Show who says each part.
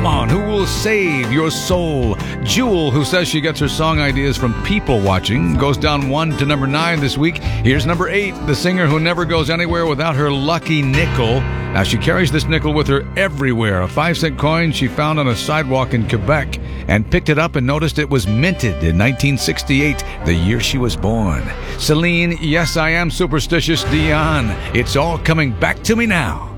Speaker 1: Come on, who will save your soul? Jewel, who says she gets her song ideas from people watching, goes down 1 to number 9 this week. Here's number 8, the singer who never goes anywhere without her lucky nickel. Now she carries this nickel with her everywhere. A 5-cent coin she found on a sidewalk in Quebec and picked it up and noticed it was minted in 1968, the year she was born. Celine, Yes I Am Superstitious, Dion, It's All Coming Back to Me Now.